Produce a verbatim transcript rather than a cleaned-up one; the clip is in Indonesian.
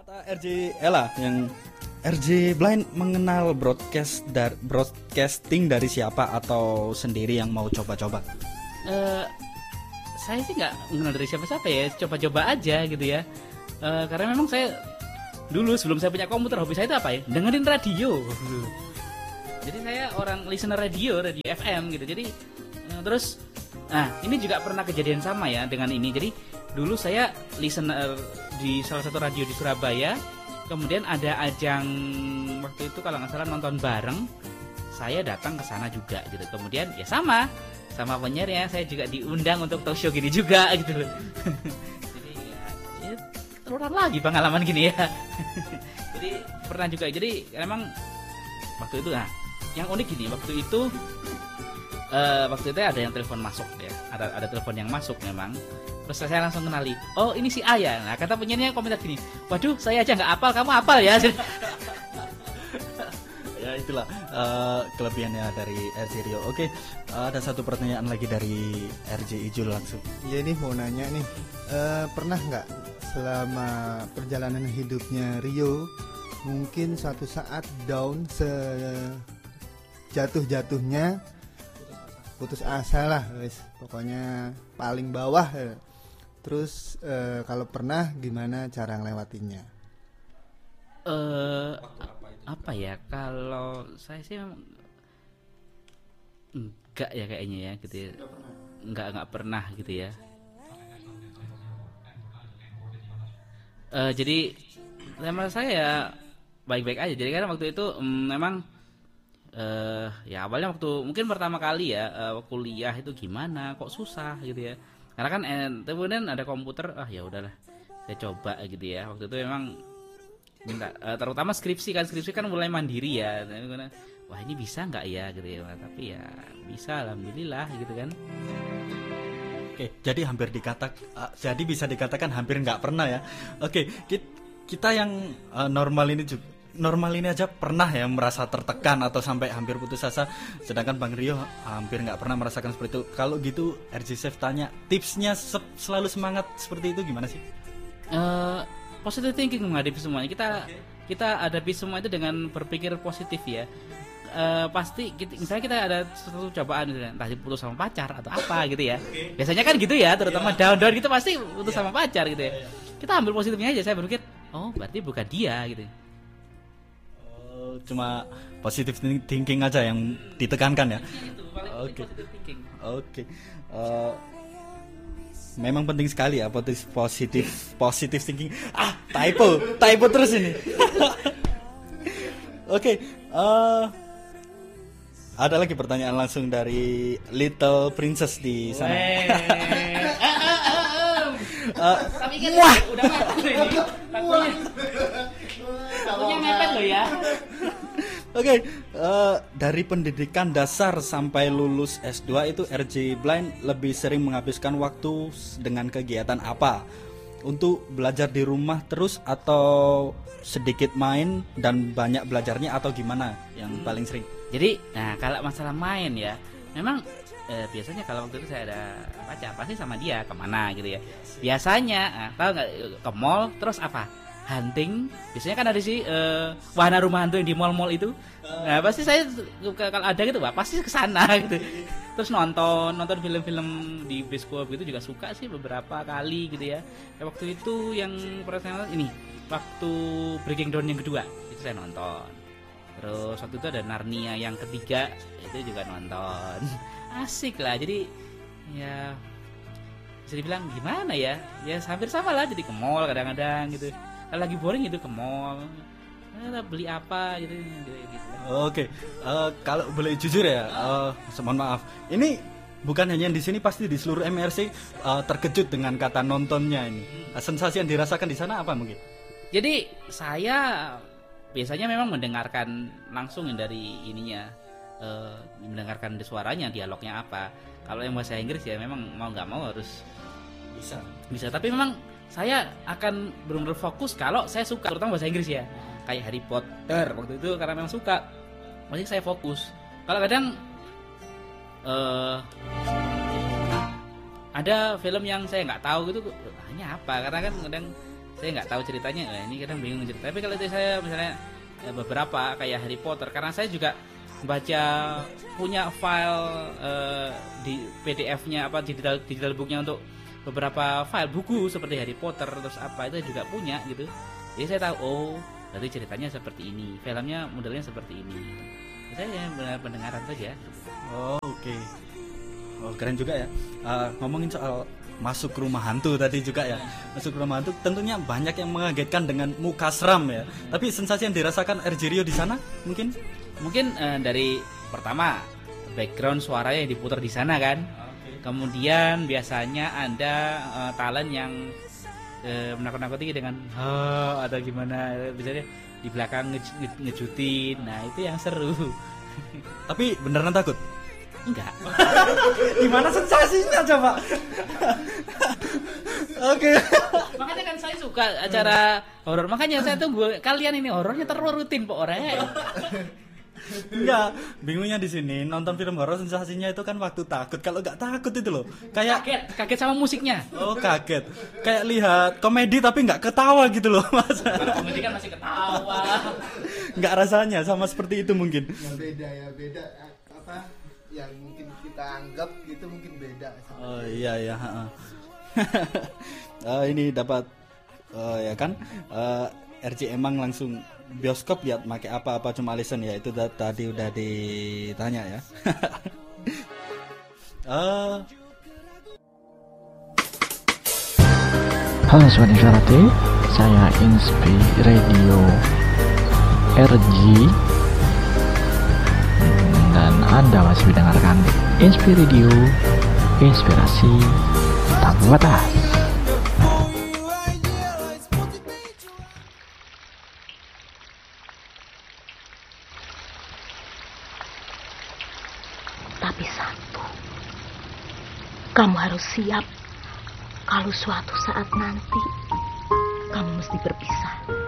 Kata R J Ella yang R J Blind mengenal broadcast dar, broadcasting dari siapa atau sendiri yang mau coba-coba? Uh, saya sih nggak mengenal dari siapa-siapa ya, coba-coba aja gitu ya. Uh, karena memang saya dulu sebelum saya punya komputer, hobi saya itu apa ya? Dengerin radio. Jadi saya orang listener radio, radio F M gitu. Jadi uh, terus, nah ini juga pernah kejadian sama ya dengan ini. Jadi dulu saya listener di salah satu radio di Surabaya. Kemudian ada ajang waktu itu kalau nggak salah nonton bareng, saya datang ke sana juga gitu. Kemudian ya sama, sama penyiarnya saya juga diundang untuk talk show gini juga gitu loh. Jadi ya, ya terulang lagi pengalaman gini ya. Jadi pernah juga. Jadi memang waktu itu, nah yang unik gini waktu itu, uh, waktu itu ada yang telepon masuk ya, ada ada telepon yang masuk memang. Terus saya langsung kenali, oh ini si A ya. Nah kata penyiarnya komentar gini, waduh saya aja nggak hafal, kamu hafal ya. Ya itulah uh, kelebihannya dari R J Rio. Oke, uh, ada satu pertanyaan lagi dari R J Ijul langsung. Ya ini mau nanya nih, uh, pernah nggak selama perjalanan hidupnya Rio mungkin suatu saat down sejatuh-jatuhnya, putus asa lah, wes pokoknya paling bawah. Terus uh, kalau pernah gimana cara ngelewatinnya? Uh, apa ya, kalau saya sih memang enggak ya kayaknya ya gitu ya. Enggak enggak pernah gitu ya. Uh, jadi sama saya ya baik-baik aja. Jadi kan waktu itu um, memang uh, ya awalnya waktu mungkin pertama kali ya uh, kuliah itu gimana kok susah gitu ya. Karena kan eh, kemudian ada komputer, ah ya udahlah saya coba gitu ya. Waktu itu memang minta uh, terutama skripsi kan skripsi kan mulai mandiri ya. Wah ini bisa nggak ya gitu ya. Tapi ya bisa, alhamdulillah gitu kan. Oke, jadi hampir dikata, uh, jadi bisa dikatakan hampir nggak pernah ya. Oke, kita, kita yang uh, normal ini juga, normal ini aja pernah ya merasa tertekan atau sampai hampir putus asa, sedangkan Bang Rio hampir nggak pernah merasakan seperti itu. Kalau gitu R J Chef tanya, tipsnya se- selalu semangat seperti itu gimana sih? Uh, positive thinking menghadapi semuanya. Kita kita hadapi semua itu dengan berpikir positif ya. Uh, pasti kita, misalnya kita ada suatu cobaan gitu, entah diputus sama pacar atau apa gitu ya. Biasanya kan gitu ya, terutama yeah. down-down gitu pasti putus yeah. sama pacar gitu ya. Kita ambil positifnya aja. Saya berpikir, oh berarti bukan dia gitu. Oh, cuma positive thinking aja yang ditekankan ya. Oke. Oke. Okay. Uh, memang penting sekali ya positif positif thinking. Ah, typo, typo terus ini. Oke. Okay. Uh, Ada lagi pertanyaan langsung dari Little Princess di sana. uh, Tapi kan wah, udah mepet loh ini. Takutnya, takutnya mepet loh ya. Oke, okay, uh, dari pendidikan dasar sampai lulus S dua itu R J Blind lebih sering menghabiskan waktu dengan kegiatan apa? Untuk belajar di rumah terus atau sedikit main dan banyak belajarnya atau gimana yang paling sering? Jadi, nah kalau masalah main ya, memang eh, biasanya kalau waktu itu saya ada pacar pasti sama dia kemana gitu ya. Biasanya, nah, tahu nggak ke mall terus apa? Hunting. Biasanya kan ada sih eh, wahana rumah hantu yang di mall-mall itu. Nah pasti saya kalau ada gitu, pak pasti ke sana gitu. Terus nonton nonton film-film di bioskop itu juga suka sih beberapa kali gitu ya. Ya waktu itu yang pertama ini, waktu Breaking Dawn yang kedua itu saya nonton. Terus waktu itu ada Narnia yang ketiga itu juga nonton. Asik lah. Jadi ya bisa dibilang gimana ya, ya hampir sama lah. Jadi ke mall kadang-kadang gitu. Kalau lagi boring itu ke mall, eh, beli apa gitu, gitu. Oke, uh, kalau boleh jujur ya, uh, mohon maaf, ini bukan hanya di sini, pasti di seluruh M R C uh, terkejut dengan kata nontonnya ini. Sensasi yang dirasakan di sana apa mungkin? Jadi saya biasanya memang mendengarkan langsung dari ininya, uh, mendengarkan suaranya, dialognya apa. Kalau yang bahasa Inggris ya memang mau nggak mau harus bisa, bisa. Tapi memang saya akan benar-benar fokus kalau saya suka, terutama bahasa Inggris ya, kayak Harry Potter waktu itu karena memang suka, masih saya fokus. Kalau kadang uh, ada film yang saya nggak tau gitu, hanya apa? Karena kan kadang saya nggak tahu ceritanya, eh, ini kadang bingung cerita. Tapi kalau itu saya misalnya eh, beberapa kayak Harry Potter, karena saya juga baca punya file eh, di P D F-nya apa digital digital booknya untuk beberapa file buku seperti Harry Potter terus apa itu juga punya gitu. Jadi saya tahu oh berarti ceritanya seperti ini, filmnya modelnya seperti ini. Saya benar pendengaran saja. Oh oke. Okay. Oh keren juga ya. Uh, ngomongin soal masuk rumah hantu tadi juga ya. Masuk rumah hantu tentunya banyak yang mengagetkan dengan muka seram ya. Tapi sensasi yang dirasakan R J Rio di sana mungkin mungkin uh, dari pertama background suaranya yang diputar di sana kan. Kemudian biasanya ada uh, talent yang uh, menakut-nakuti dengan oh, atau gimana, misalnya di belakang nge- nge- ngejutin. Nah itu yang seru. Tapi beneran takut? Enggak. Gimana sensasinya coba? Oke. Makanya kan saya suka acara horor. Makanya saya tunggu kalian ini horornya terus rutin Pak Ore. Enggak, bingungnya di sini nonton film horor sensasinya itu kan waktu takut. Kalau nggak takut itu loh, kayak kaget, kaget sama musiknya. Oh kaget, kayak lihat komedi tapi nggak ketawa gitu loh mas. Kalau komedi kan masih ketawa. Nggak rasanya sama seperti itu mungkin. Yang beda ya beda apa? Yang mungkin kita anggap gitu mungkin beda. Oh iya iya. uh, ini dapat uh, ya kan uh, R J emang langsung bioskop ya pakai apa-apa cuma listen ya itu da- tadi udah ditanya ya. uh. Halo Sobat Inspirati, saya Inspi Radio R G dan Anda masih mendengarkan Inspi Radio, inspirasi tanpa batas. Tapi satu, kamu harus siap kalau suatu saat nanti kamu mesti berpisah.